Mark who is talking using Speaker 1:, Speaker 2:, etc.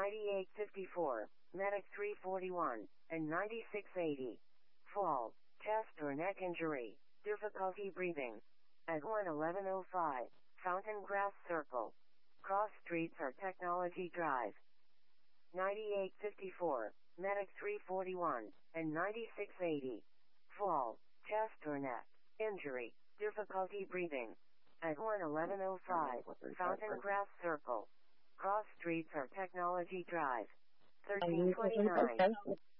Speaker 1: 9854, Medic 341, and 9680. Fall, chest or neck injury, difficulty breathing. At 11105, Fountain Grass Circle. Cross Streets or Technology Drive. 9854, Medic 341, and 9680. Fall, chest or neck injury, difficulty breathing. At 11105, Fountain Grass Circle. Cross Streets or Technology Drive. 1329.